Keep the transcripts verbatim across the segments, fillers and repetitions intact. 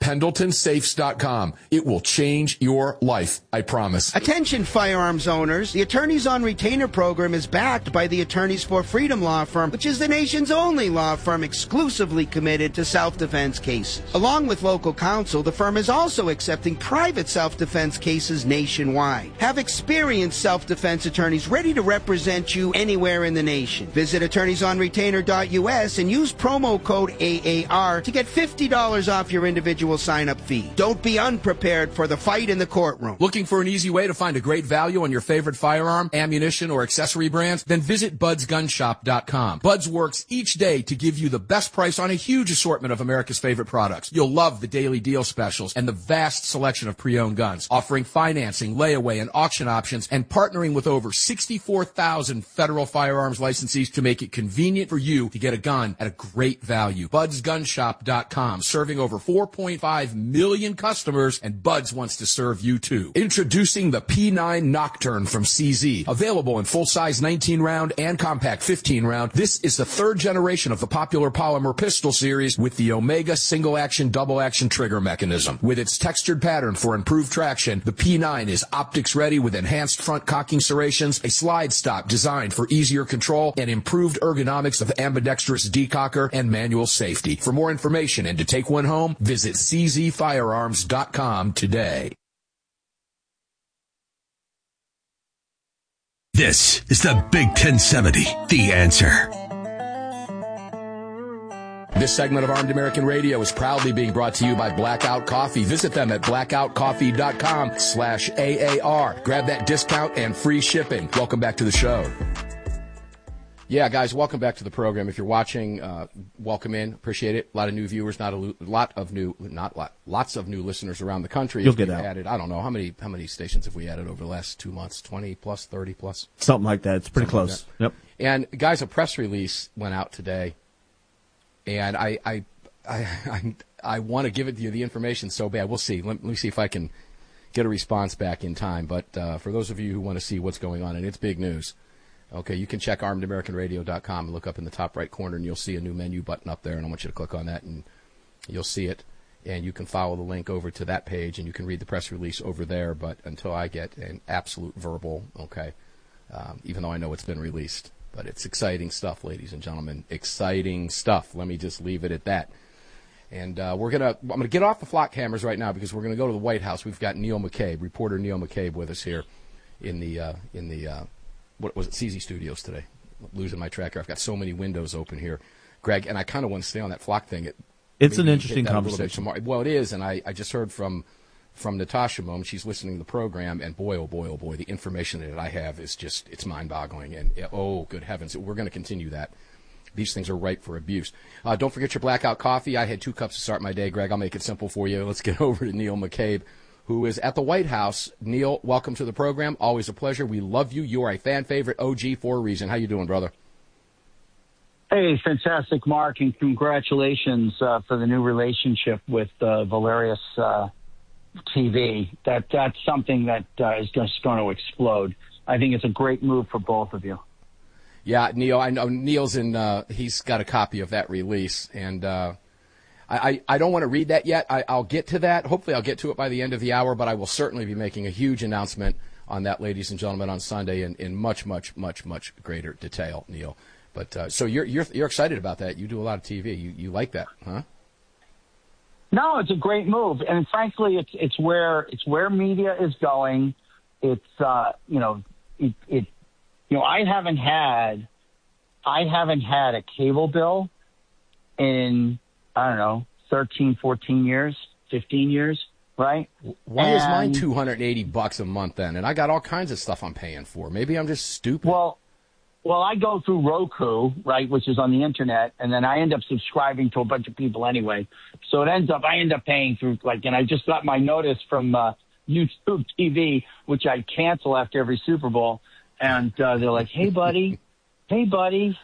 Pendleton Safes dot com. It will change your life, I promise. Attention firearms owners. The Attorneys on Retainer program is backed by the Attorneys for Freedom law firm, which is the nation's only law firm exclusively committed to self-defense cases. Along with local counsel, the firm is also accepting private self-defense cases nationwide. Have experienced self-defense attorneys ready to represent you anywhere in the nation. Visit attorneys on retainer dot U S and use promo code A A R to get fifty dollars off your individual sign-up fee. Don't be unprepared for the fight in the courtroom. Looking for an easy way to find a great value on your favorite firearm, ammunition, or accessory brands? Then visit buds gun shop dot com. Buds works each day to give you the best price on a huge assortment of America's favorite products. You'll love the daily deal specials and the vast selection of pre-owned guns, offering financing, layaway, and auction options, and partnering with over sixty-four thousand federal firearms licensees to make it convenient for you to get a gun at a great value. buds gun shop dot com, serving over four point five million customers, and Buds wants to serve you too. Introducing the P nine Nocturne from C Z. Available in full-size nineteen round and compact fifteen round, this is the third generation of the popular polymer pistol series with the Omega single-action, double-action trigger mechanism. With its textured pattern for improved traction, the P nine is optics-ready with enhanced front cocking serrations, a slide stop designed for easier control, and improved ergonomics of ambidextrous decocker and manual safety. For more information and to take one home, visit c z firearms dot com today. This is the Big ten seventy, The Answer. This segment of Armed American Radio is proudly being brought to you by Blackout Coffee. Visit them at blackout coffee dot com slash A A R. Grab that discount and free shipping. Welcome back to the show. Yeah, guys, welcome back to the program. If you're watching, uh, welcome in. Appreciate it. A lot of new viewers, not a lo- lot of new, not lot, lots of new listeners around the country. You'll get out. Added, I don't know how many how many stations have we added over the last two months? Twenty plus, thirty plus, something like that. It's pretty something close. Like yep. And guys, a press release went out today, and I I I I, I want to give it to you the information so bad. We'll see. Let, let me see if I can get a response back in time. But uh, for those of you who want to see what's going on, and it's big news. Okay, you can check armed american radio dot com and look up in the top right corner, and you'll see a new menu button up there, and I want you to click on that, and you'll see it, and you can follow the link over to that page, and you can read the press release over there, but until I get an absolute verbal, okay, um, even though I know it's been released, but it's exciting stuff, ladies and gentlemen, exciting stuff. Let me just leave it at that. And uh, we're gonna, I'm gonna get off the flock cameras right now because we're gonna go to the White House. We've got Neil McCabe, reporter Neil McCabe, with us here in the uh, in the. Uh, What was it, C Z Studios today? I'm losing my tracker. I've got so many windows open here, Greg, and I kind of want to stay on that flock thing. It, it's an interesting conversation. Well, it is, and I, I just heard from from Natasha Mom. She's listening to the program, and boy, oh boy, oh boy, the information that I have is just, it's mind-boggling, and oh, good heavens, we're going to continue that. These things are ripe for abuse. Uh, don't forget your Blackout Coffee. I had two cups to start my day, Greg. I'll make it simple for you. Let's get over to Neil McCabe, who is at the White House. Neil, welcome to the program. Always a pleasure. We love you. You are a fan favorite O G for a reason. How you doing, brother? Hey, fantastic, Mark, and congratulations uh, for the new relationship with uh, Valerius uh, T V. That that's something that uh, is just going to explode. I think it's a great move for both of you. Yeah, Neil. I know Neil's in. Uh, he's got a copy of that release, and. Uh, I, I don't want to read that yet. I, I'll get to that. Hopefully I'll get to it by the end of the hour, but I will certainly be making a huge announcement on that, ladies and gentlemen, on Sunday in, in much, much, much, much greater detail, Neil. But uh, so you're you're you're excited about that. You do a lot of T V. You you like that, huh? No, it's a great move, and frankly, it's it's where it's where media is going. It's uh, you know it, it you know I haven't had I haven't had a cable bill in I don't know, thirteen, fourteen years, fifteen years, right? Why and, is mine two hundred eighty bucks a month then? And I got all kinds of stuff I'm paying for. Maybe I'm just stupid. Well, well, I go through Roku, right, which is on the internet, and then I end up subscribing to a bunch of people anyway. So it ends up, I end up paying through, like, and I just got my notice from uh, YouTube T V, which I cancel after every Super Bowl. And uh, they're like, hey, buddy, hey, buddy.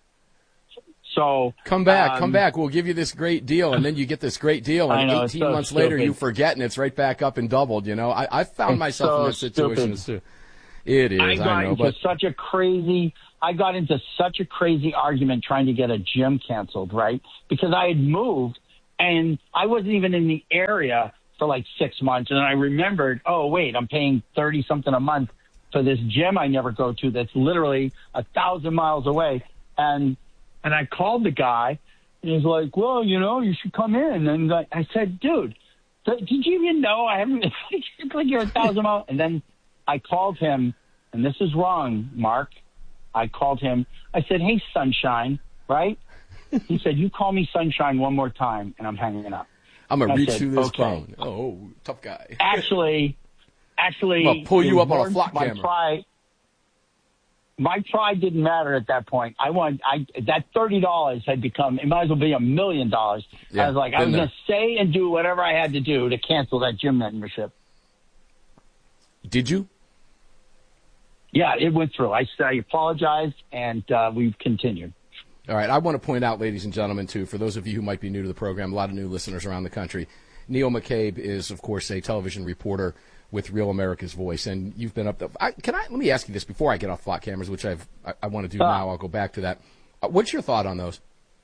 So come back, um, come back. We'll give you this great deal, and then you get this great deal, and know, eighteen so months stupid. later you forget, and it's right back up and doubled. You know, I, I found it's myself so in this situation stupid. too. It is, I got I know, into but such a crazy. I got into such a crazy argument trying to get a gym canceled, right? Because I had moved, And I wasn't even in the area for like six months. And I remembered, oh, wait, I'm paying thirty something a month for this gym I never go to that's literally a thousand miles away. And, and I called the guy and he's like, well, you know, you should come in. And I, I said, dude, th- did you even know I haven't, it's like you're a thousand miles. And then I called him, and this is wrong, Mark. I called him. I said, hey, Sunshine, right? He said, you call me Sunshine one more time, and I'm hanging up. I'm going to reach said, through this okay. phone. Oh, tough guy. Actually, actually. I'll pull you up on a flock my camera. Pride, my pride didn't matter at that point. I want, I, that thirty dollars had become, it might as well be a million dollars. Yeah, I was like, I was going to say and do whatever I had to do to cancel that gym membership. Did you? Yeah, it went through. I, I apologized, and uh, we've continued. All right. I want to point out, ladies and gentlemen, too, for those of you who might be new to the program, a lot of new listeners around the country, Neil McCabe is, of course, a television reporter with Real America's Voice, and you've been up there. I, can I let me ask you this before I get off flock cameras, which I've, I, I want to do uh, now. I'll go back to that. Uh, what's your thought on those?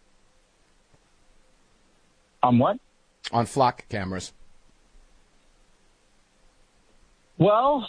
On what? On flock cameras. Well,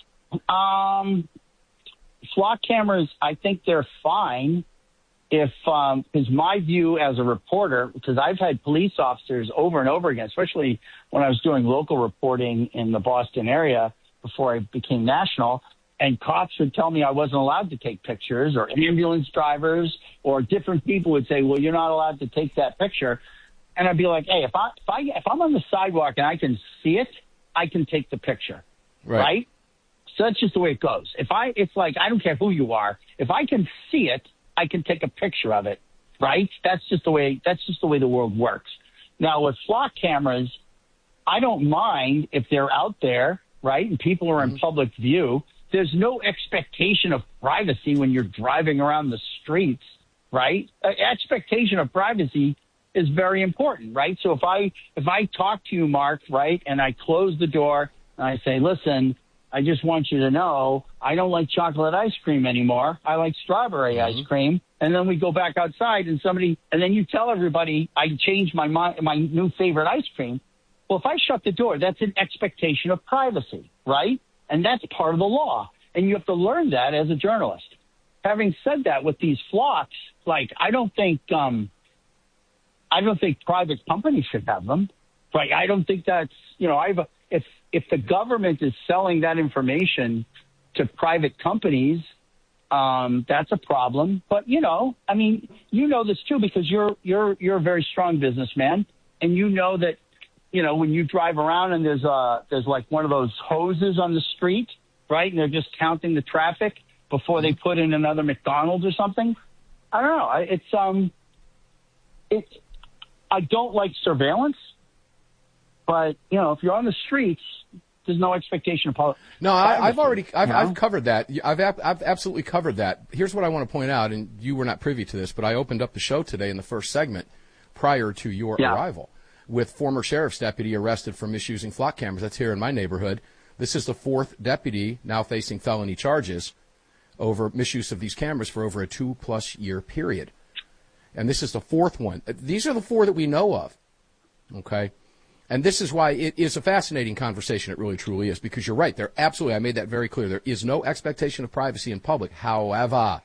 um, flock cameras, I think they're fine. If, um, because my view as a reporter, because I've had police officers over and over again, especially when I was doing local reporting in the Boston area before I became national, and cops would tell me I wasn't allowed to take pictures, or ambulance drivers or different people would say, well, you're not allowed to take that picture. And I'd be like, hey, if I, if I, if I'm on the sidewalk and I can see it, I can take the picture. Right. right? So that's just the way it goes. If I, it's like, I don't care who you are. If I can see it, I can take a picture of it, right? That's just the way, that's just the way the world works. Now with flock cameras, I don't mind if they're out there, right? And people are in mm-hmm. public view. There's no expectation of privacy when you're driving around the streets, right? Uh, expectation of privacy is very important, right? So if I, if I talk to you, Mark, right, and I close the door and I say, listen, I just want you to know I don't like chocolate ice cream anymore. I like strawberry mm-hmm. ice cream. And then we go back outside and somebody, and then you tell everybody I changed my, my, my new favorite ice cream. Well, if I shut the door, that's an expectation of privacy, right? And that's part of the law. And you have to learn that as a journalist. Having said that, with these flocks, like, I don't think, um, I don't think private companies should have them. Right? I don't think that's, you know, I've, if, if the government is selling that information to private companies, um, that's a problem. But, you know, I mean, you know this too, because you're, you're, you're a very strong businessman, and you know that, you know, when you drive around and there's a, there's like one of those hoses on the street, right? And they're just counting the traffic before they put in another McDonald's or something. I don't know. It's, um, it's, I don't like surveillance, but, you know, if you're on the streets, there's no expectation of policy. No, I, I've already, I've, you know? I've covered that. I've, I've absolutely covered that. Here's what I want to point out, and you were not privy to this, but I opened up the show today in the first segment prior to your yeah. arrival with former sheriff's deputy arrested for misusing flock cameras. That's here in my neighborhood. This is the fourth deputy now facing felony charges over misuse of these cameras for over a two-plus year period. And this is the fourth one. These are the four that we know of, okay? And this is why it is a fascinating conversation. It really, truly is, because you're right. There absolutely, I made that very clear. There is no expectation of privacy in public. However,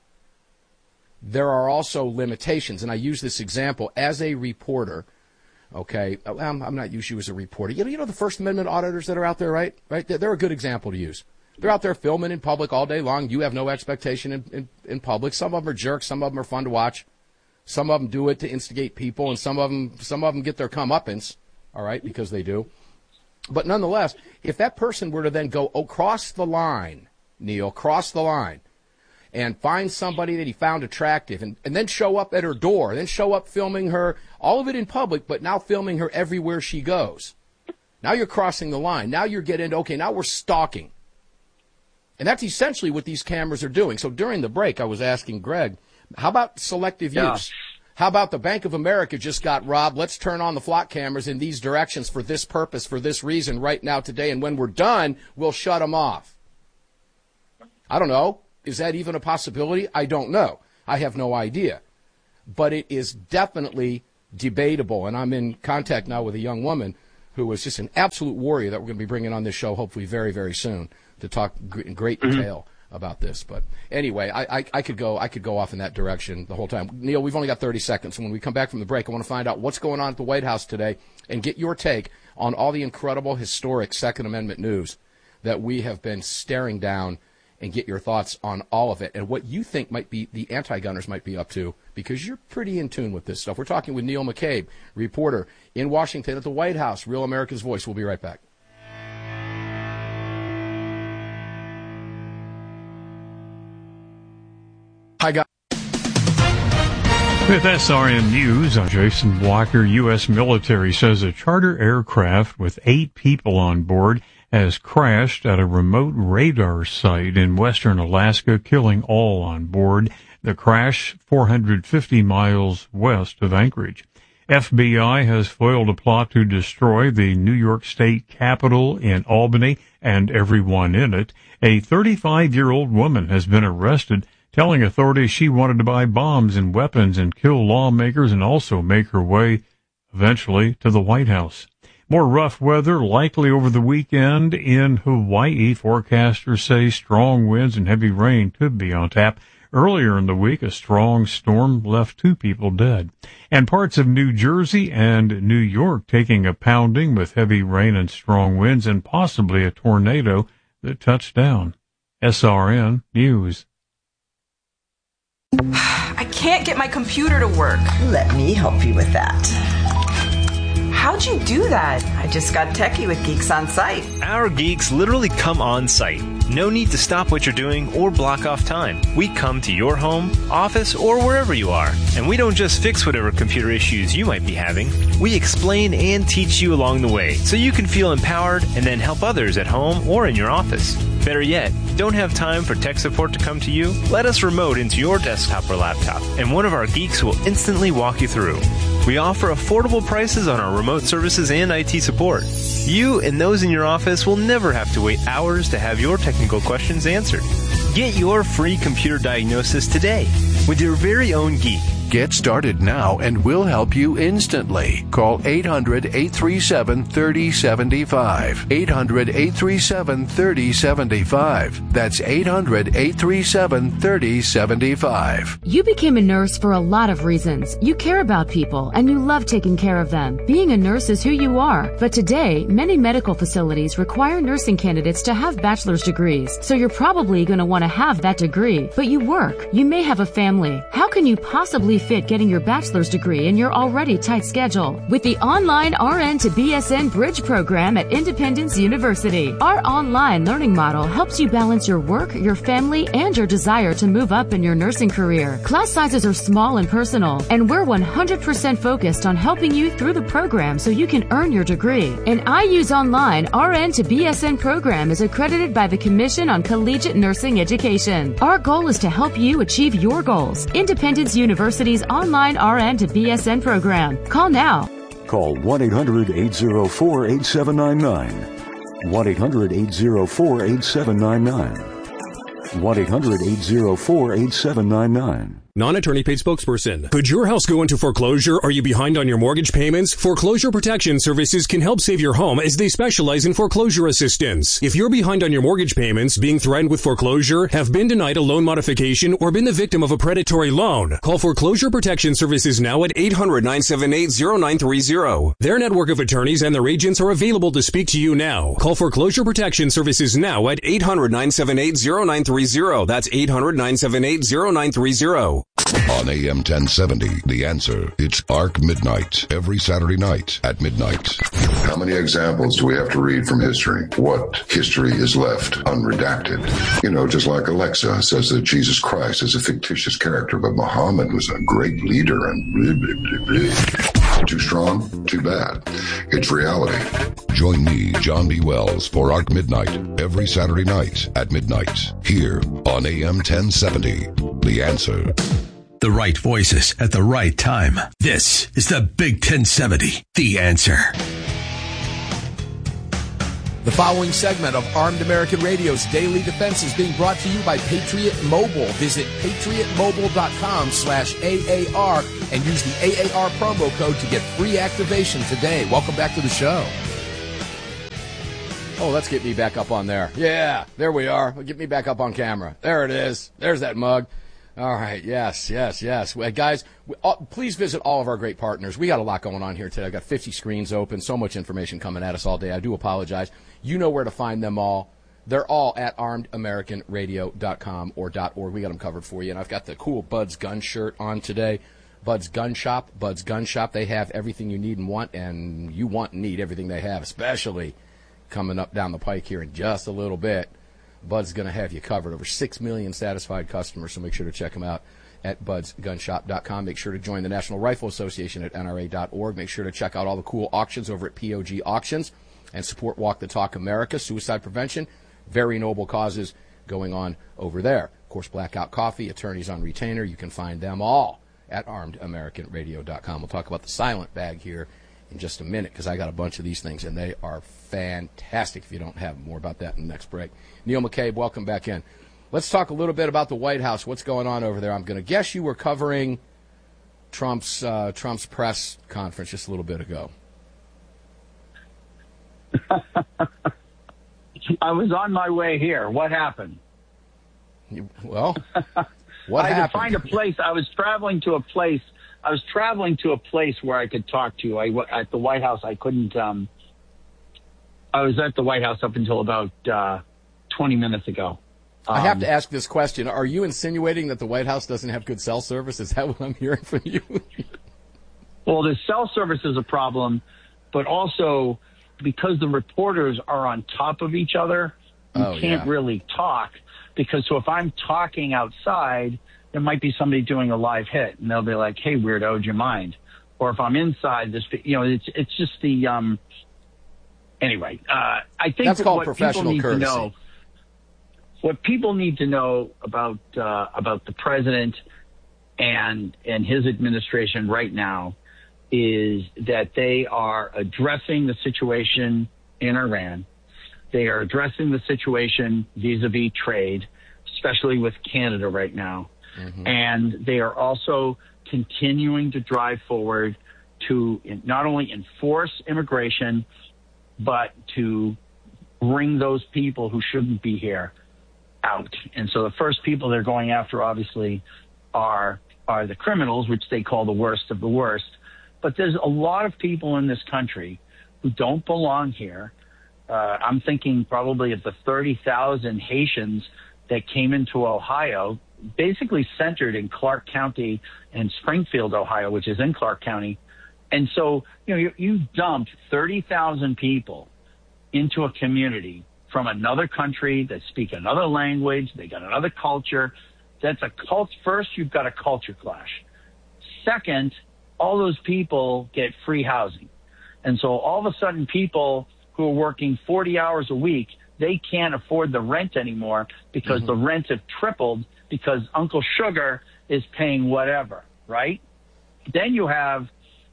there are also limitations. And I use this example as a reporter, okay? I'm, I'm not using you as a reporter. You know, you know the First Amendment auditors that are out there, right? Right? They're, they're a good example to use. They're out there filming in public all day long. You have no expectation in, in, in public. Some of them are jerks. Some of them are fun to watch. Some of them do it to instigate people, and some of them, some of them get their comeuppance. All right, because they do. But nonetheless, if that person were to then go across the line, Neil, cross the line, and find somebody that he found attractive, and, and then show up at her door, then show up filming her, all of it in public, but now filming her everywhere she goes. Now you're crossing the line. Now you're getting, okay, now we're stalking. And that's essentially what these cameras are doing. So during the break, I was asking Greg, how about selective yeah. use? How about the Bank of America just got robbed? Let's turn on the flock cameras in these directions for this purpose, for this reason right now today. And when we're done, we'll shut them off. I don't know. Is that even a possibility? I don't know. I have no idea. But it is definitely debatable. And I'm in contact now with a young woman who was just an absolute warrior that we're going to be bringing on this show hopefully very, very soon to talk in great mm-hmm. detail about this. But anyway, I, I, I could go I could go off in that direction the whole time. Neil, we've only got thirty seconds. And when we come back from the break, I want to find out what's going on at the White House today and get your take on all the incredible, historic Second Amendment news that we have been staring down, and get your thoughts on all of it and what you think might be the anti-gunners might be up to, because you're pretty in tune with this stuff. We're talking with Neil McCabe, reporter in Washington at the White House, Real America's Voice. We'll be right back. Hi, guys. With S R N News, I'm Jason Walker. U S military says a charter aircraft with eight people on board has crashed at a remote radar site in western Alaska, killing all on board. The crash four hundred fifty miles west of Anchorage. F B I has foiled a plot to destroy the New York State Capitol in Albany and everyone in it. A thirty-five-year-old woman has been arrested, telling authorities she wanted to buy bombs and weapons and kill lawmakers and also make her way, eventually, to the White House. More rough weather likely over the weekend in Hawaii. Forecasters say strong winds and heavy rain could be on tap. Earlier in the week, a strong storm left two people dead. And parts of New Jersey and New York taking a pounding with heavy rain and strong winds and possibly a tornado that touched down. S R N News. I can't get my computer to work. Let me help you with that. How'd you do that? I just got techie with Geeks on Site. Our geeks literally come on site. No need to stop what you're doing or block off time. We come to your home, office, or wherever you are. And we don't just fix whatever computer issues you might be having. We explain and teach you along the way so you can feel empowered and then help others at home or in your office. Better yet, don't have time for tech support to come to you? Let us remote into your desktop or laptop, and one of our geeks will instantly walk you through. We offer affordable prices on our remote services and I T support. You and those in your office will never have to wait hours to have your technical questions answered. Get your free computer diagnosis today with your very own geek. Get started now and we'll help you instantly. Call eight hundred, eight three seven, three oh seven five. eight hundred, eight three seven, three oh seven five. That's eight hundred, eight three seven, three oh seven five. You became a nurse for a lot of reasons. You care about people and you love taking care of them. Being a nurse is who you are. But today, many medical facilities require nursing candidates to have bachelor's degrees. So you're probably going to want to have that degree. But you work. You may have a family. How can you possibly fit getting your bachelor's degree in your already tight schedule? With the online R N to B S N Bridge program at Independence University. Our online learning model helps you balance your work, your family, and your desire to move up in your nursing career. Class sizes are small and personal, and we're one hundred percent focused on helping you through the program so you can earn your degree. An I U's Online R N to B S N program is accredited by the Commission on Collegiate Nursing Education. Our goal is to help you achieve your goals. Independence University's online R N to B S N program. Call now. Call one eight hundred, eight oh four, eight seven nine nine. one eight hundred, eight oh four, eight seven nine nine. one eight hundred, eight oh four, eight seven nine nine. Non-attorney paid spokesperson. Could your house go into foreclosure? Are you behind on your mortgage payments? Foreclosure Protection Services can help save your home as they specialize in foreclosure assistance. If you're behind on your mortgage payments, being threatened with foreclosure, have been denied a loan modification, or been the victim of a predatory loan, call Foreclosure Protection Services now at eight hundred, nine seven eight, oh nine three oh. Their network of attorneys and their agents are available to speak to you now. Call Foreclosure Protection Services now at eight hundred, nine seven eight, oh nine three oh. That's eight hundred, nine seven eight, oh nine three oh. On A M ten seventy, The Answer. It's Arc Midnight, every Saturday night at midnight. How many examples do we have to read from history? What history is left unredacted? You know, just like Alexa says that Jesus Christ is a fictitious character, but Muhammad was a great leader and blah, blah, blah, blah. Too strong? Too bad. It's reality. Join me, John B. Wells, for Arc Midnight, every Saturday night at midnight, here on A M ten seventy, The Answer. The right voices at the right time. This is the Big ten seventy, The Answer. The following segment of Armed American Radio's Daily Defense is being brought to you by Patriot Mobile. Visit patriotmobile.com slash AAR and use the A A R promo code to get free activation today. Welcome back to the show. Oh, let's get me back up on there. Yeah, there we are. Get me back up on camera. There it is. There's that mug. All right. Yes, yes, yes. Well, guys, we, uh, please visit all of our great partners. We got a lot going on here today. I've got fifty screens open, so much information coming at us all day. I do apologize. You know where to find them all. They're all at armed american radio dot com or .org. We got them covered for you. And I've got the cool Bud's Gun shirt on today. Bud's Gun Shop. Bud's Gun Shop. They have everything you need and want, and you want and need everything they have, especially coming up down the pike here in just a little bit. Bud's going to have you covered. Over six million satisfied customers, so make sure to check them out at buds gun shop dot com. Make sure to join the National Rifle Association at N R A dot org. Make sure to check out all the cool auctions over at P O G Auctions and support Walk the Talk America, suicide prevention, very noble causes going on over there. Of course, Blackout Coffee, attorneys on retainer. You can find them all at armed american radio dot com. We'll talk about the silent bag here in just a minute because I got a bunch of these things, and they are fantastic if you don't have them. More about that in the next break. Neil McCabe, welcome back in. Let's talk a little bit about the White House. What's going on over there? I'm going to guess you were covering Trump's uh, Trump's press conference just a little bit ago. I was on my way here. What happened? You, well, what I happened? had to find a place. I was traveling to a place. I was traveling to a place where I could talk to. I at the White House. I couldn't. Um, I was at the White House up until about uh, twenty minutes ago. Um, I have to ask this question. Are you insinuating that the White House doesn't have good cell service? Is that what I'm hearing from you? Well, the cell service is a problem, but also because the reporters are on top of each other, you oh, can't yeah. really talk. Because so if I'm talking outside, there might be somebody doing a live hit, and they'll be like, "Hey, weirdo, do you mind?" Or if I'm inside, this, you know, it's it's just the. Um, anyway, uh, I think that's that called what professional people need courtesy. To know, what people need to know about uh, about the president and and his administration right now is that they are addressing the situation in Iran. They are addressing the situation vis-a-vis trade, especially with Canada right now. Mm-hmm. And they are also continuing to drive forward to not only enforce immigration, but to bring those people who shouldn't be here out. And so the first people they're going after, obviously, are are the criminals, which they call the worst of the worst. But there's a lot of people in this country who don't belong here. Uh, I'm thinking probably of the thirty thousand Haitians that came into Ohio, basically centered in Clark County and Springfield, Ohio, which is in Clark County. And so, you know, you, you dump thirty thousand people into a community from another country that speak another language, they got another culture. That's a cult. First, you've got a culture clash. Second, all those people get free housing. And so all of a sudden people who are working forty hours a week, they can't afford the rent anymore because mm-hmm. the rents have tripled because Uncle Sugar is paying whatever, right? Then you have,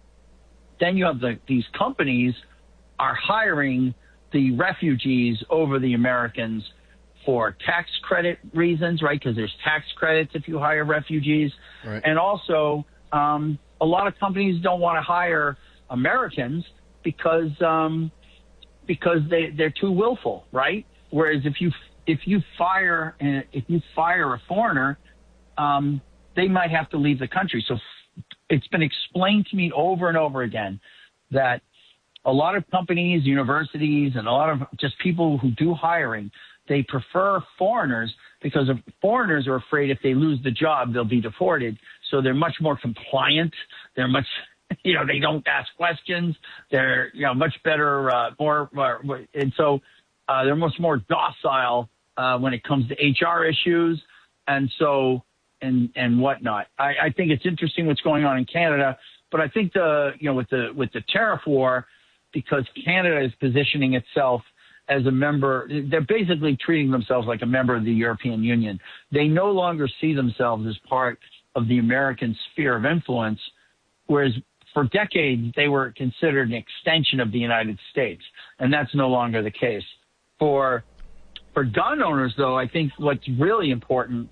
then you have the, these companies are hiring the refugees over the Americans for tax credit reasons, right? Because there's tax credits if you hire refugees. Right. And also, um, a lot of companies don't want to hire Americans because um, because they they're too willful, right? Whereas if you if you fire if you fire a foreigner, um, they might have to leave the country. So it's been explained to me over and over again that a lot of companies, universities, and a lot of just people who do hiring, they prefer foreigners because of foreigners are afraid if they lose the job, they'll be deported. So they're much more compliant. They're much, you know, they don't ask questions. They're, you know, much better, uh, more, more, and so uh, they're much more docile uh, when it comes to H R issues. And so, and, and whatnot. I, I think it's interesting what's going on in Canada, but I think the, you know, with the, with the tariff war, because Canada is positioning itself as a member, they're basically treating themselves like a member of the European Union. They no longer see themselves as part of the American sphere of influence, whereas for decades they were considered an extension of the United States, and that's no longer the case. For for gun owners, though, I think what's really important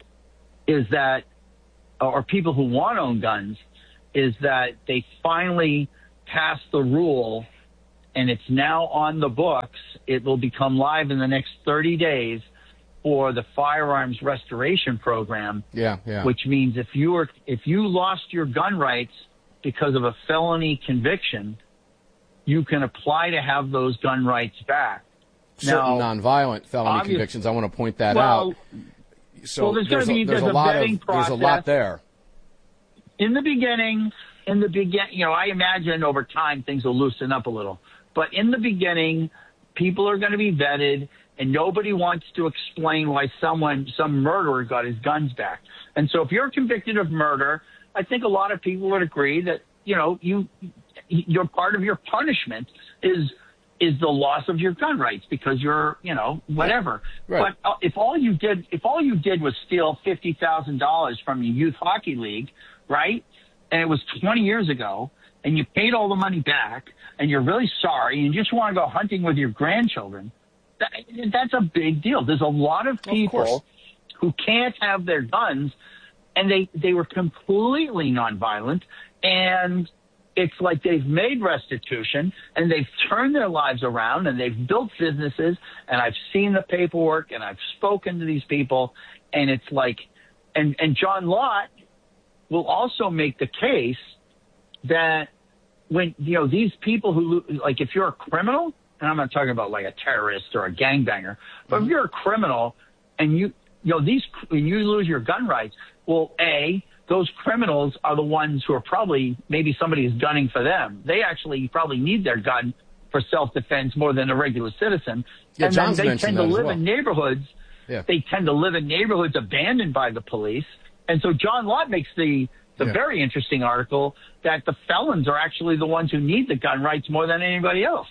is that, or people who want to own guns, is that they finally passed the rule, and it's now on the books. It will become live in the next thirty days for the firearms restoration program. Yeah, yeah. Which means if you were, if you lost your gun rights because of a felony conviction, you can apply to have those gun rights back. Certain now, nonviolent felony obvious, convictions. I want to point that well, out. So well, there's, there's, be, a, there's, there's a, a lot vetting of process. there's a lot there. In the beginning, in the begin, you know, I imagine over time things will loosen up a little. But in the beginning, people are going to be vetted, and nobody wants to explain why someone, some murderer, got his guns back. And so, if you're convicted of murder, I think a lot of people would agree that, you know, you, you're part of your punishment is. is the loss of your gun rights because you're, you know, whatever. Right. But uh, if all you did, if all you did was steal fifty thousand dollars from the youth hockey league, right? And it was twenty years ago, and you paid all the money back, and you're really sorry, and you just want to go hunting with your grandchildren, that, that's a big deal. There's a lot of people of who can't have their guns, and they, they were completely nonviolent, and it's like they've made restitution and they've turned their lives around and they've built businesses, and I've seen the paperwork and I've spoken to these people, and it's like, and, and John Lott will also make the case that when, you know, these people who, like, if you're a criminal, and I'm not talking about like a terrorist or a gangbanger, but mm-hmm. if you're a criminal and you, you know, these, when you lose your gun rights, well, A, those criminals are the ones who are probably, maybe somebody is gunning for them. They actually probably need their gun for self-defense more than a regular citizen. Yeah, and John's then they tend to live well. in neighborhoods. Yeah. They tend to live in neighborhoods abandoned by the police. And so John Lott makes the, the yeah. very interesting article that the felons are actually the ones who need the gun rights more than anybody else.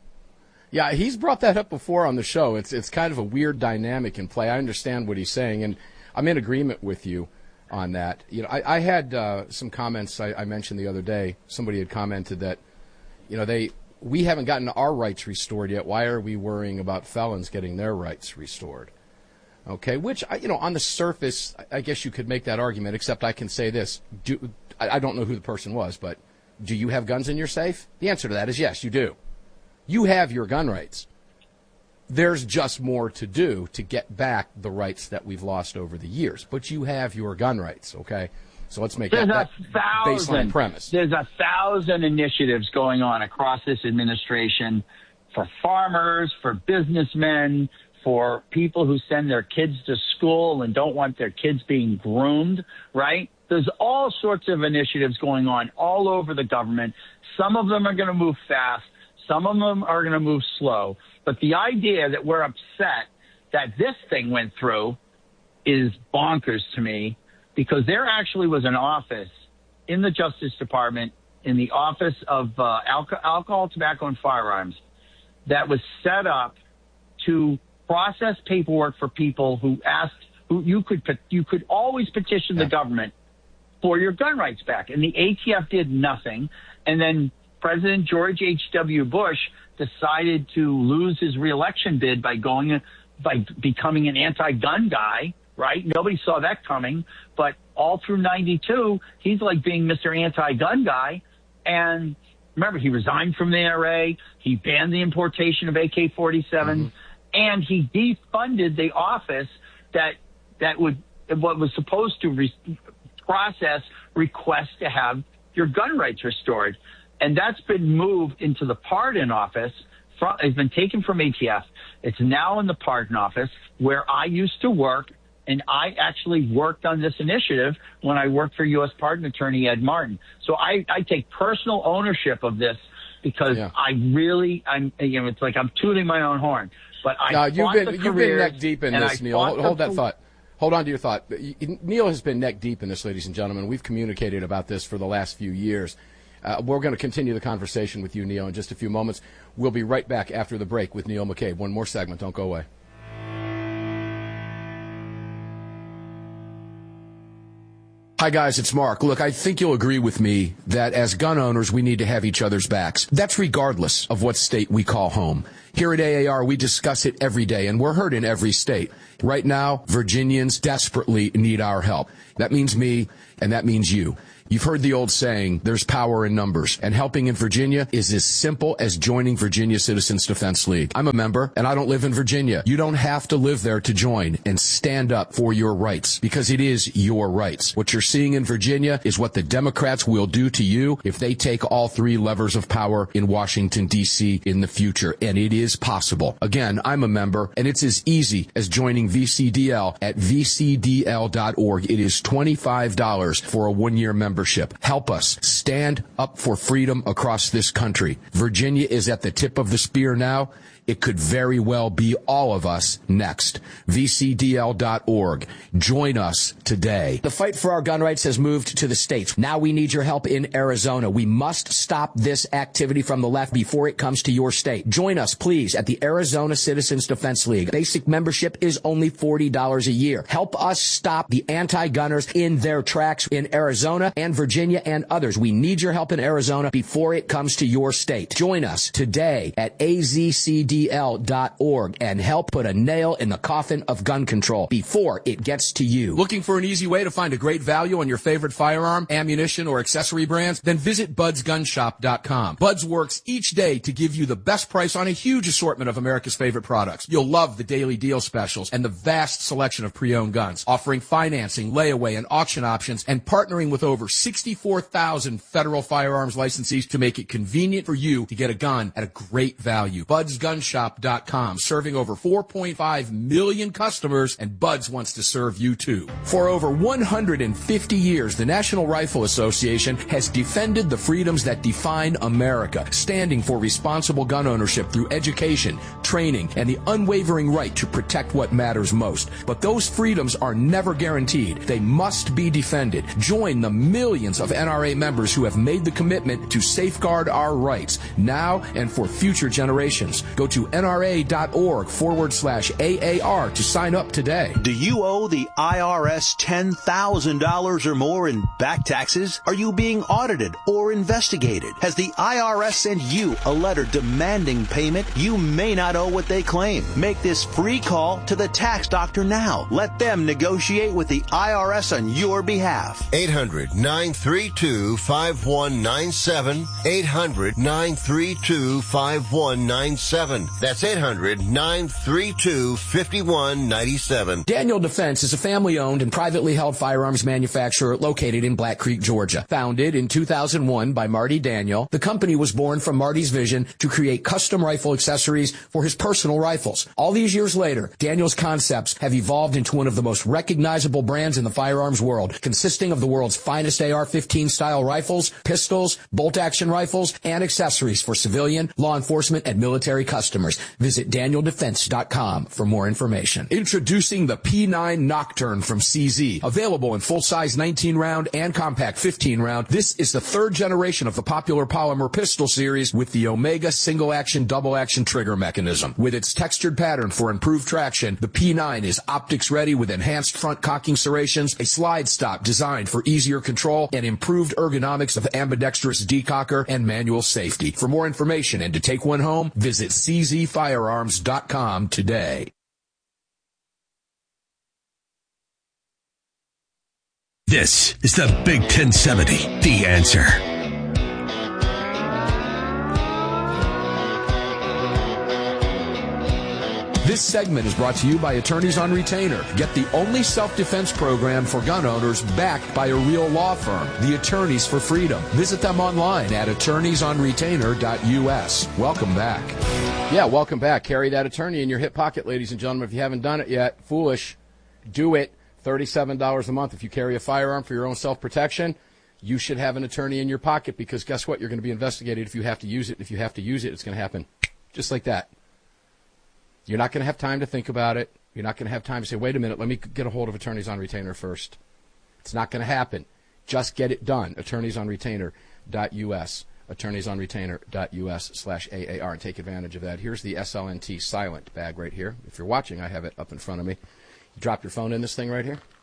Yeah, he's brought that up before on the show. It's it's kind of a weird dynamic in play. I understand what he's saying, and I'm in agreement with you on that. You know, I, I had uh, some comments I, I mentioned the other day. Somebody had commented that, you know, they we haven't gotten our rights restored yet. Why are we worrying about felons getting their rights restored? Okay, which, you know, on the surface, I guess you could make that argument, except I can say this. Do, I don't know who the person was, but do you have guns in your safe? The answer to that is yes, you do. You have your gun rights. There's just more to do to get back the rights that we've lost over the years. But you have your gun rights, okay? So let's make There's that, a that thousand, baseline premise. There's a thousand initiatives going on across this administration for farmers, for businessmen, for people who send their kids to school and don't want their kids being groomed, right? There's all sorts of initiatives going on all over the government. Some of them are going to move fast. Some of them are going to move slow. But the idea that we're upset that this thing went through is bonkers to me, because there actually was an office in the Justice Department, in the Office of uh, Alco- Alcohol, Tobacco, and Firearms, that was set up to process paperwork for people who asked, who you could you could always petition the government for your gun rights back. And the A T F did nothing. And then President George H W. Bush decided to lose his reelection bid by going, by becoming an anti-gun guy, right? Nobody saw that coming. But all through ninety-two, he's like being Mister Anti-Gun guy. And remember, he resigned from the N R A. He banned the importation of A K forty-sevens. Mm-hmm. And he defunded the office that that would what was supposed to re- process requests to have your gun rights restored. And that's been moved into the Pardon office. From, it's been taken from A T F. It's now in the Pardon office, where I used to work, and I actually worked on this initiative when I worked for U S Pardon Attorney Ed Martin. So I, I take personal ownership of this, because yeah. I really, I'm, you know, it's like I'm tooting my own horn. But I no, you've been the you've been neck deep in this, Neil. Hold, hold that thought. Hold on to your thought. Neil has been neck deep in this, ladies and gentlemen. We've communicated about this for the last few years. Uh, we're going to continue the conversation with you, Neil, in just a few moments. We'll be right back after the break with Neil McCabe. One more segment. Don't go away. Hi, guys, it's Mark. Look, I think you'll agree with me that as gun owners, we need to have each other's backs. That's regardless of what state we call home. Here at A A R, we discuss it every day, and we're heard in every state. Right now, Virginians desperately need our help. That means me, and that means you. You've heard the old saying, there's power in numbers, and helping in Virginia is as simple as joining Virginia Citizens Defense League. I'm a member, and I don't live in Virginia. You don't have to live there to join and stand up for your rights, because it is your rights. What you're seeing in Virginia is what the Democrats will do to you if they take all three levers of power in Washington, D C in the future, and it is possible. Again, I'm a member, and it's as easy as joining V C D L at v c d l dot org. It is twenty-five dollars for a one-year membership. Help us stand up for freedom across this country. Virginia is at the tip of the spear now. It could very well be all of us next. v c d l dot org. Join us today. The fight for our gun rights has moved to the states. Now we need your help in Arizona. We must stop this activity from the left before it comes to your state. Join us, please, at the Arizona Citizens Defense League. Basic membership is only forty dollars a year. Help us stop the anti-gunners in their tracks in Arizona and Virginia and others. We need your help in Arizona before it comes to your state. Join us today at a z c d l dot org and help put a nail in the coffin of gun control before it gets to you. Looking for an easy way to find a great value on your favorite firearm, ammunition, or accessory brands? Then visit buds gun shop dot com. Buds works each day to give you the best price on a huge assortment of America's favorite products. You'll love the daily deal specials and the vast selection of pre-owned guns, offering financing, layaway, and auction options, and partnering with over sixty-four thousand federal firearms licensees to make it convenient for you to get a gun at a great value. buds gun shop dot com, serving over four point five million customers, and Buds wants to serve you too. For over one hundred fifty years, the National Rifle Association has defended the freedoms that define America, standing for responsible gun ownership through education, training, and the unwavering right to protect what matters most. But those freedoms are never guaranteed. They must be defended. Join the millions of N R A members who have made the commitment to safeguard our rights now and for future generations. Go to nra.org forward slash AAR to sign up today. Do you owe the I R S ten thousand dollars or more in back taxes? Are you being audited or investigated? Has the I R S sent you a letter demanding payment? You may not owe what they claim. Make this free call to the tax doctor now. Let them negotiate with the I R S on your behalf. eight hundred nine three two five one nine seven. eight hundred nine three two five one nine seven. That's eight hundred nine three two five one nine seven. Daniel Defense is a family-owned and privately held firearms manufacturer located in Black Creek, Georgia. Founded in two thousand one by Marty Daniel, the company was born from Marty's vision to create custom rifle accessories for his personal rifles. All these years later, Daniel's concepts have evolved into one of the most recognizable brands in the firearms world, consisting of the world's finest A R fifteen style rifles, pistols, bolt-action rifles, and accessories for civilian, law enforcement, and military customers. Visit daniel defense dot com for more information. Introducing the P nine Nocturne from C Z. Available in full-size nineteen round and compact fifteen round, this is the third generation of the popular polymer pistol series with the Omega single-action, double-action trigger mechanism. With its textured pattern for improved traction, the P nine is optics-ready with enhanced front cocking serrations, a slide stop designed for easier control, and improved ergonomics of ambidextrous decocker and manual safety. For more information and to take one home, visit c z firearms dot com today. This is the Big ten seventy, The Answer. This segment is brought to you by Attorneys on Retainer. Get the only self-defense program for gun owners backed by a real law firm, the Attorneys for Freedom. Visit them online at attorneys on retainer dot u s. Welcome back. Yeah, welcome back. Carry that attorney in your hip pocket, ladies and gentlemen. If you haven't done it yet, foolish, do it. thirty-seven dollars a month. If you carry a firearm for your own self-protection, you should have an attorney in your pocket, because guess what? You're going to be investigated if you have to use it. If you have to use it, it's going to happen just like that. You're not going to have time to think about it. You're not going to have time to say, wait a minute, let me get a hold of Attorneys on Retainer first. It's not going to happen. Just get it done. attorneys on retainer dot u s. attorneys on retainer dot u s slash A A R, and take advantage of that. Here's the S L N T silent bag right here. If you're watching, I have it up in front of me. You drop your phone in this thing right here,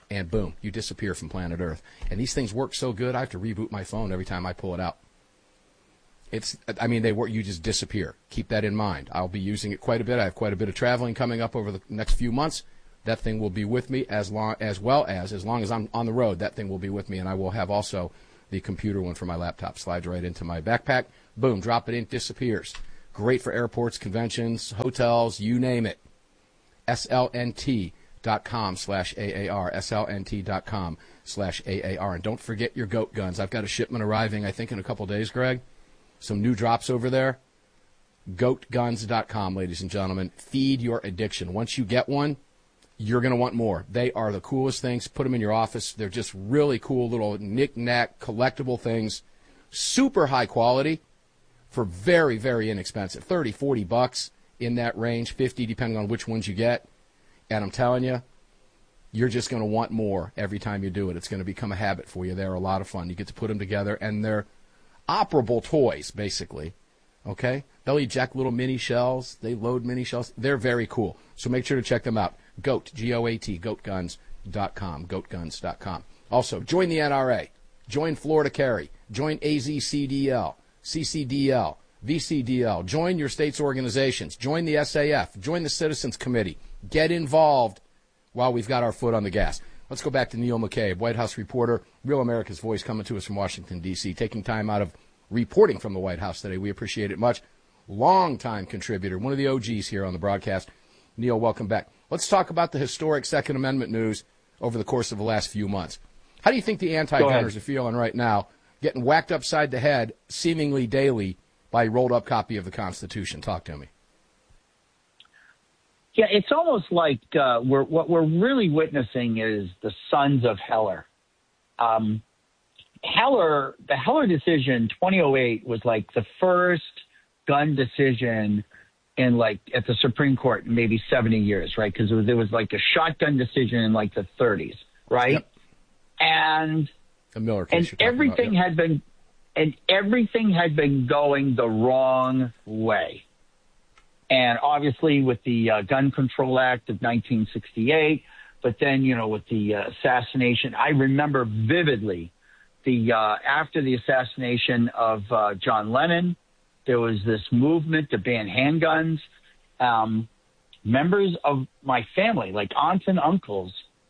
and boom, you disappear from planet Earth. And these things work so good, I have to reboot my phone every time I pull it out. It's, I mean, they work. You just disappear. Keep that in mind. I'll be using it quite a bit. I have quite a bit of traveling coming up over the next few months. That thing will be with me as long as well as as long as I'm on the road. That thing will be with me, and I will have also the computer one for my laptop. Slides right into my backpack. Boom, drop it in, disappears. Great for airports, conventions, hotels, you name it. S L N T dot com slash A A R. S L N T dot com slash A A R. And don't forget your goat guns. I've got a shipment arriving, I think, in a couple days, Greg. Some new drops over there. goat guns dot com, ladies and gentlemen. Feed your addiction. Once you get one, you're going to want more. They are the coolest things. Put them in your office. They're just really cool little knick-knack collectible things. Super high quality for very, very inexpensive. thirty, forty bucks in that range, fifty depending on which ones you get. And I'm telling you, you're just going to want more every time you do it. It's going to become a habit for you. They're a lot of fun. You get to put them together, and they're operable toys, basically. Okay? They'll eject little mini shells. They load mini shells. They're very cool. So make sure to check them out. Goat, G O A T, goat guns dot com, goat guns dot com. Also, join the N R A. Join Florida Carry. Join A Z C D L, C C D L, V C D L. Join your state's organizations. Join the S A F. Join the Citizens Committee. Get involved while we've got our foot on the gas. Let's go back to Neil McCabe, White House reporter, Real America's Voice, coming to us from Washington, D C, taking time out of reporting from the White House today. We appreciate it much. Long-time contributor, one of the O Gs here on the broadcast. Neil, welcome back. Let's talk about the historic Second Amendment news over the course of the last few months. How do you think the anti-gunners are feeling right now, getting whacked upside the head seemingly daily by a rolled-up copy of the Constitution? Talk to me. Yeah, it's almost like uh, we're, what we're really witnessing is the sons of Heller. Um, Heller, the Heller decision, twenty oh eight, was like the first gun decision in like at the Supreme Court in maybe seventy years, right? Because there was like a shotgun decision in like the thirties, right? Yep. And the Miller case and everything about, yep. had been and everything had been going the wrong way. And obviously with the uh, Gun Control Act of nineteen sixty-eight, but then, you know, with the uh, assassination, I remember vividly the uh, after the assassination of uh, John Lennon, there was this movement to ban handguns. Um, members of my family, like aunts and uncles,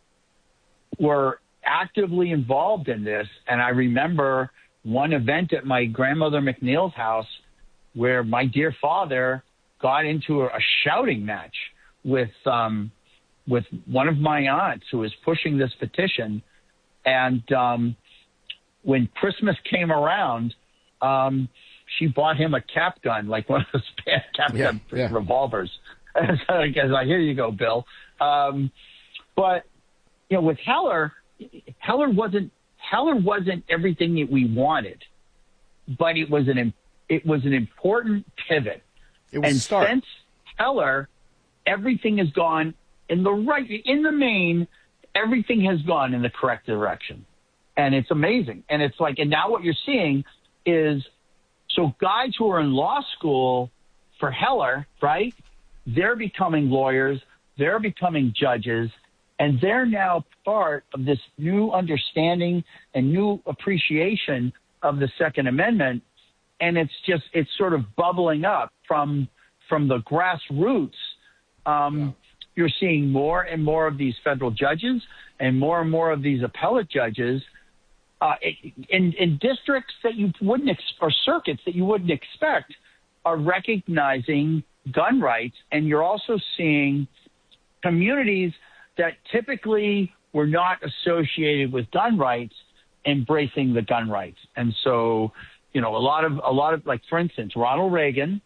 were actively involved in this. And I remember one event at my grandmother McNeil's house where my dear father got into a, a shouting match with um, with one of my aunts who was pushing this petition. And um, when Christmas came around, um, she bought him a cap gun, like one of those bad cap yeah, gun yeah. revolvers. As I guess, like, here you go, Bill. Um, but you know, with Heller, Heller wasn't Heller wasn't everything that we wanted, but it was an it was an important pivot. It was and a start. Since Heller, everything has gone in the right in the main. Everything has gone in the correct direction, and it's amazing. And it's like, and now what you're seeing is, so guys who are in law school for Heller, right? They're becoming lawyers, they're becoming judges, and they're now part of this new understanding and new appreciation of the Second Amendment. And it's just, it's sort of bubbling up from, from the grassroots. Um, yeah. You're seeing more and more of these federal judges and more and more of these appellate judges uh, in, in districts that you wouldn't, ex- or circuits that you wouldn't expect, are recognizing gun rights. And you're also seeing communities that typically were not associated with gun rights embracing the gun rights. And so, you know, a lot of, a lot of, like, for instance, Ronald Reagan,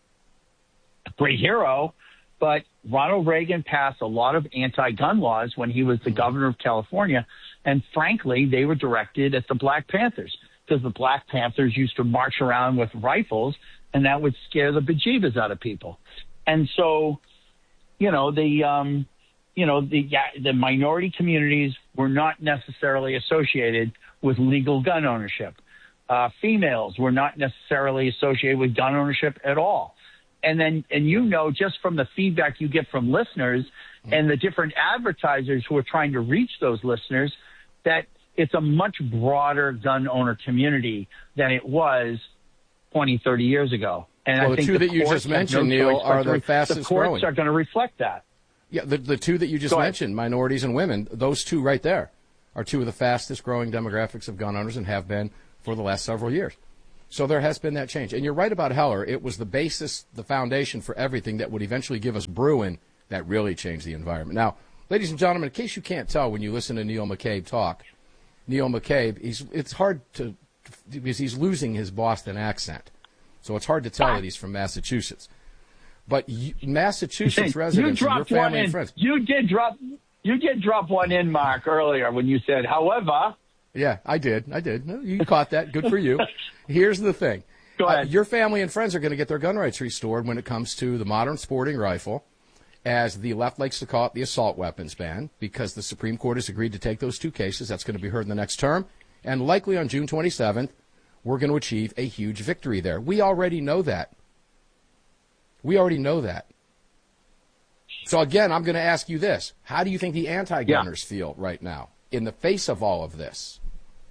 a great hero, but Ronald Reagan passed a lot of anti-gun laws when he was the governor of California. And frankly, they were directed at the Black Panthers, because the Black Panthers used to march around with rifles, and that would scare the bejeebus out of people. And so, you know, the, um, you know, the, the minority communities were not necessarily associated with legal gun ownership. Uh, females were not necessarily associated with gun ownership at all. and then, and you know, just from the feedback you get from listeners and the different advertisers who are trying to reach those listeners, that it's a much broader gun owner community than it was twenty, thirty years ago. And well, I the think two the that you courts just mentioned, no Neil, are the the fastest The courts growing. are going to reflect that. Yeah, the, the two that you just mentioned, minorities and women, those two right there are two of the fastest growing demographics of gun owners and have been for the last several years. So there has been that change. And you're right about Heller. It was the basis, the foundation for everything that would eventually give us Bruen that really changed the environment. Now, ladies and gentlemen, in case you can't tell when you listen to Neil McCabe talk, Neil McCabe, he's, it's hard to, because he's losing his Boston accent. So it's hard to tell that he's from Massachusetts. But you, Massachusetts residents, you and your dropped one family in. and friends. You did drop. You did drop one in, Mark, earlier when you said, however. Yeah, I did. I did. No, you caught that. Good for you. Here's the thing. Go ahead. Uh, your family and friends are going to get their gun rights restored when it comes to the modern sporting rifle, as the left likes to call it, the assault weapons ban, because the Supreme Court has agreed to take those two cases. That's going to be heard in the next term. And likely on June twenty-seventh, we're going to achieve a huge victory there. We already know that. We already know that. So, again, I'm going to ask you this. How do you think the anti-gunners yeah. feel right now in the face of all of this?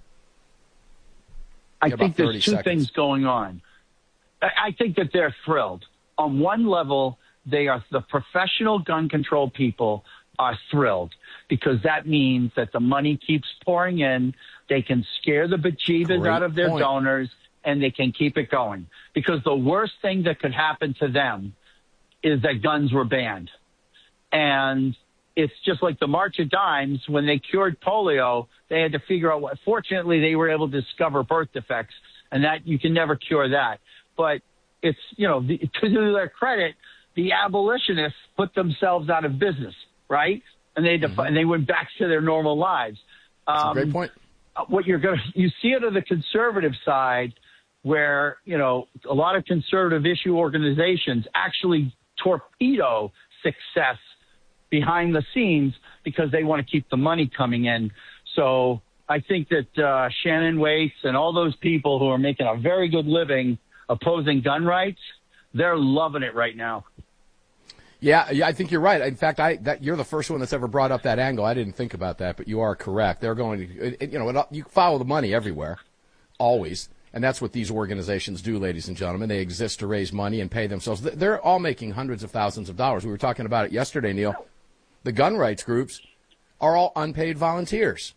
I think there's two seconds. things going on. I think that they're thrilled. On one level, they are the professional gun control people are thrilled because that means that the money keeps pouring in. They can scare the bejeebas out of their point. donors, and they can keep it going. Because the worst thing that could happen to them is that guns were banned. And it's just like the March of Dimes. When they cured polio, they had to figure out what. Fortunately, they were able to discover birth defects, and that you can never cure that. But it's, you know, the, to their credit, the abolitionists put themselves out of business, right? And they mm-hmm. and they went back to their normal lives. That's um, a great point. What you're going to you see it on the conservative side, where you know a lot of conservative issue organizations actually torpedo success behind the scenes because they want to keep the money coming in. So I think that uh, Shannon Waits and all those people who are making a very good living opposing gun rights, they're loving it right now. Yeah, yeah, I think you're right. In fact, I that you're the first one that's ever brought up that angle. I didn't think about that, but you are correct. They're going to, you know, you follow the money everywhere, always. And that's what these organizations do, ladies and gentlemen. They exist to raise money and pay themselves. They're all making hundreds of thousands of dollars. We were talking about it yesterday, Neil. The gun rights groups are all unpaid volunteers.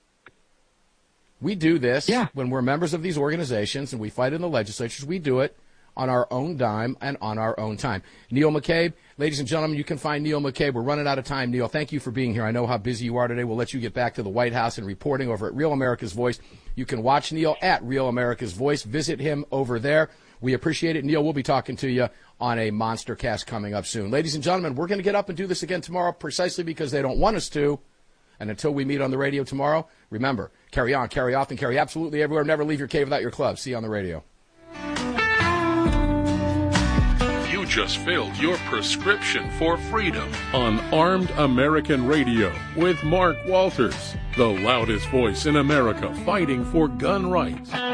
We do this yeah. when we're members of these organizations and we fight in the legislatures. We do it on our own dime and on our own time. Neil McCabe, ladies and gentlemen, you can find Neil McCabe. We're running out of time, Neil. Thank you for being here. I know how busy you are today. We'll let you get back to the White House and reporting over at Real America's Voice. You can watch Neil at Real America's Voice. Visit him over there. We appreciate it. Neil, we'll be talking to you on a Monster Cast coming up soon. Ladies and gentlemen, we're going to get up and do this again tomorrow precisely because they don't want us to. And until we meet on the radio tomorrow, remember, carry on, carry often, carry absolutely everywhere. Never leave your cave without your club. See you on the radio. You just filled your prescription for freedom on Armed American Radio with Mark Walters, the loudest voice in America fighting for gun rights.